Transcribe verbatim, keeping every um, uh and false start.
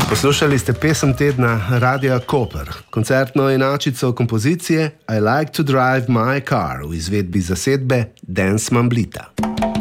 Poslušali ste pesem tedna Radia Koper, koncertno enačico kompozicije I Like to Drive My Car v izvedbi zasedbe Dance Mamblita.